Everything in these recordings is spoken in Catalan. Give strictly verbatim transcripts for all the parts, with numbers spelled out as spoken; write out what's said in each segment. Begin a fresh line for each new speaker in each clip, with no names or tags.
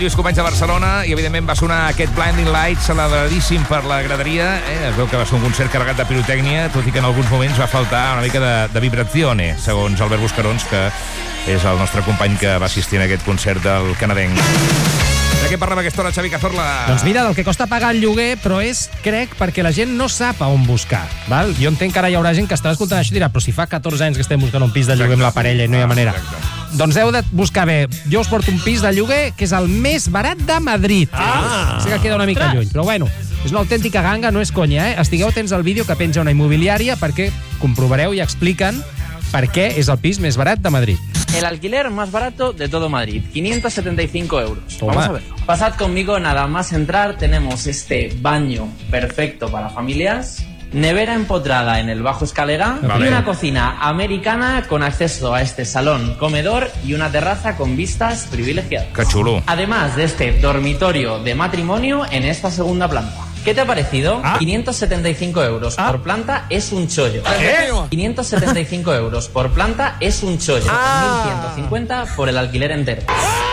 Els companys de Barcelona, i evidentment va sonar aquest Blinding Lights, celebradíssim per la graderia. Eh? Es veu que va ser un concert carregat de pirotècnia, tot i que en alguns moments va faltar una mica de, de vibrazione, segons Albert Buscarons, que és el nostre company que va assistir a aquest concert del canadenc. De què parlem a aquesta hora, Xavi Cazorla?
Doncs mira, del que costa pagar el lloguer, però és, crec, perquè la gent no sap a on buscar. Val? Jo entenc que ara hi haurà gent que estarà escoltant això i dirà, però si fa catorze anys que estem buscant un pis de lloguer amb la parella i no hi ha manera.
Exacte.
Doncs heu de buscar bé. Jo us porto un pis de lloguer que és el més barat de Madrid.
Ah!
Sé que queda una mica lluny, però bueno, és una autèntica ganga, no és conya, eh? Estigueu atents al vídeo que penja una immobiliària perquè comprovareu i expliquen per què és el pis més barat de Madrid.
El alquiler más barato de todo Madrid, quinientos setenta y cinco euros.
Toma.
Vamos a ver. Pasad conmigo, nada más entrar tenemos este baño perfecto para familias, nevera empotrada en el bajo escalera,
Vale.
y una cocina americana con acceso a este salón, comedor y una terraza con vistas privilegiadas.
Que xulo.
Además de este dormitorio de matrimonio en esta segunda planta. ¿Qué te ha parecido?
Ah.
quinientos setenta y cinco euros
Ah.
por planta es un chollo.
¿Qué?
quinientos setenta y cinco euros por planta es un chollo.
Ah.
mil ciento cincuenta por el alquiler entero.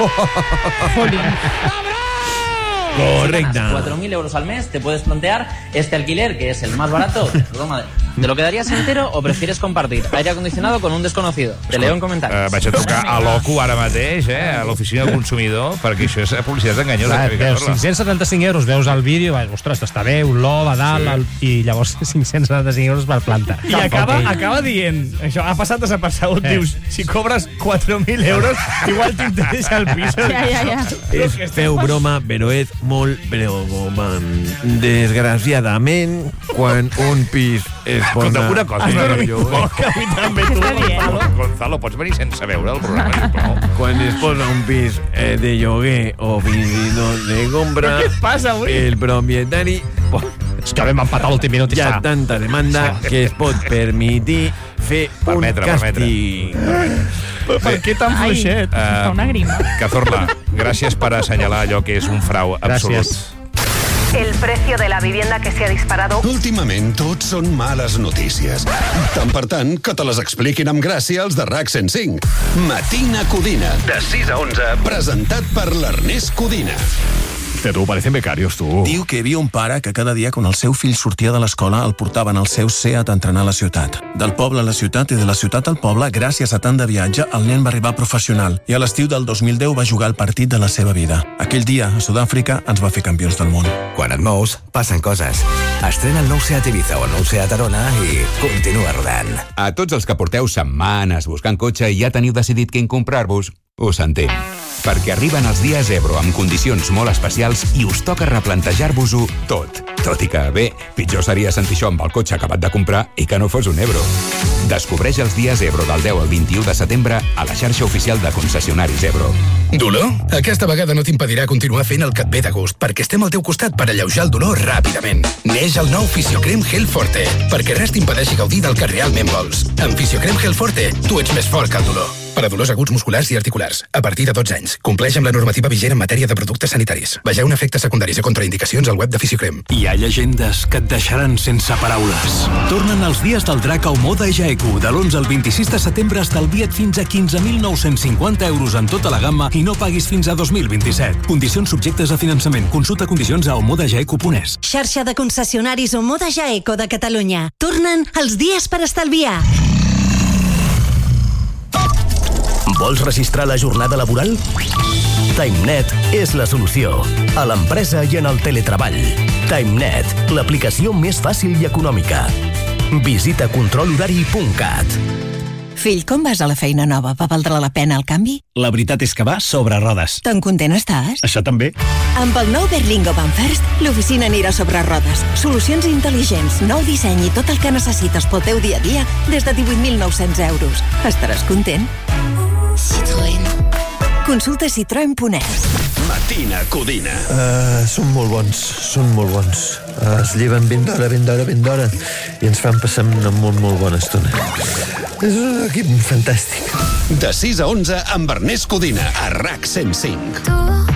Correcte.
cuatro mil euros al mes te puedes plantear este alquiler, que es el más barato de todo Madrid. ¿Te lo quedarías entero o prefieres compartir aire acondicionado con un desconocido? Te leo en comentarios.
Uh, vaig a trucar a l'O C U ara mateix, eh, a l'oficina del consumidor, perquè això és publicitat enganyosa.
Clar,
Xavi
veus
Cazorla.
cinc-cents setanta-cinc euros, veus el vídeo, vas, ostres, està bé, un lob a dalt,
Sí.
el, i llavors cinc-cents setanta-cinc euros per planta.
I acaba,
Ok.
acaba dient, això ha passat desapercebut,
Eh.
dius, si cobres quatre mil euros, igual t'interessa el pis.
Ja, ja, ja.
És, feu broma, però és molt preocupant. Desgraciadament, quan un pis es posa...
Escolta, una cosa,
en
una
el lloguer,
Poc, a mi també, tu.
Està dient?
Gonzalo, Gonzalo, pots venir sense veure el programa, sisplau?
quan es posa un pis eh, de lloguer o fins i tot de compra,
Què et passa avui?
el propietari
És que vam empatar l'últim minut i
hi ha
està.
tanta demanda que es pot permetir fer
Permetre,
un càstig.
Per què tan
Ai,
fluixet?
fa una grima.
Cazorla, gràcies per assenyalar allò que és un frau absolut.
Gràcies.
El precio de la vivienda que se ha disparado.
Últimament tot són males notícies. Tant per tant, que te les expliquin amb gràcia els de R A C cent cinc. Matina Codina, de sis a onze, presentat per l'Ernest Codina.
Hòstia, tu, parecen becarios, tu.
Diu que hi havia un pare que cada dia, quan el seu fill sortia de l'escola, el portaven al seu Seat a entrenar a la ciutat. Del poble a la ciutat i de la ciutat al poble, gràcies a tant de viatge, el nen va arribar professional i a l'estiu del dos mil deu va jugar el partit de la seva vida. Aquell dia, a Sud-àfrica, ens va fer campions del món.
Quan et mous, passen coses. Estrena el nou Seat Ibiza o el nou Seat Arona i continua rodant. A tots els que porteu setmanes buscant cotxe i ja teniu decidit quin comprar-vos, us sentim. Perquè arriben els dies Ebro amb condicions molt especials i us toca replantejar-vos-ho tot. Tot i que, bé, pitjor seria sentir això amb el cotxe acabat de comprar i que no fos un Ebro. Descobreix els dies Ebro del deu al vint-i-u de setembre a la xarxa oficial de concessionaris Ebro.
Dolor? Aquesta vegada no t'impedirà continuar fent el que et ve de gust, perquè estem al teu costat per alleujar el dolor ràpidament. Neix el nou Fisiocrem Gel Forte, perquè res t'impedeixi gaudir del que realment vols. Amb Fisiocrem Gel Forte, tu ets més fort que el dolor. Per a dolors aguts musculars i articulars, a partir de dotze anys. Compleix amb la normativa vigent en matèria de productes sanitaris. Vegeu efectes secundaris i contraindicacions al web de Fisiocrem.
Hi ha llegendes que et deixaran sense paraules. Tornen els dies del drac a Omoda Jaeku. De l'onze al vint-i-sis de setembre estalvia't fins a quinze mil nou-cents cinquanta euros en tota la gamma i no paguis fins a dos mil vint-i-set. Condicions subjectes a finançament. Consulta condicions a omodajaeku punt es.
Xarxa de concessionaris Omoda Jaeco de Catalunya. Tornen els dies per estalviar.
Vols registrar la jornada laboral? TimeNet és la solució. A l'empresa i en el teletreball. TimeNet, l'aplicació més fàcil i econòmica. Visita control horari punt cat.
Fill, com vas a la feina nova? Va valdre la pena el canvi?
La veritat és que va sobre rodes.
Tan content estàs?
Això també.
Amb el nou Berlingo Van First, l'oficina anirà sobre rodes. Solucions intel·ligents, nou disseny i tot el que necessites pel teu dia a dia des de divuit mil nou-cents euros. Estaràs content? Citroën. Consulta citroen punt es.
Matina Codina.
Uh, són molt bons, són molt bons. Uh, es lleven ben d'hora, ben d'hora, ben d'hora i ens fan passar una molt, molt bona estona. És un equip fantàstic.
De sis a onze amb Ernest Codina a R A C cent cinc.